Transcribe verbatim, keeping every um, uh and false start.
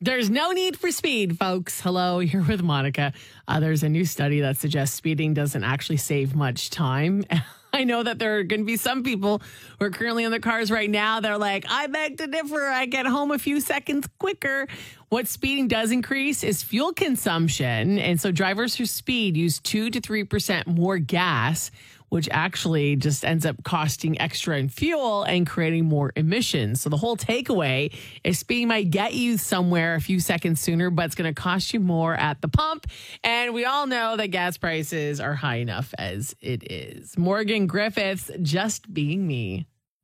There's no need for speed, folks. Hello, you're with Monica. Uh, there's a new study that suggests speeding doesn't actually save much time. I know that there are going to be some people who are currently in their cars right now. They're like, I beg to differ. I get home a few seconds quicker. What speeding does increase is fuel consumption. And so drivers who speed use two to three percent more gas, which actually just ends up costing extra in fuel and creating more emissions. So the whole takeaway is speeding might get you somewhere a few seconds sooner, but it's going to cost you more at the pump. And we all know that gas prices are high enough as it is. Morgan Griffiths, Just Being Me.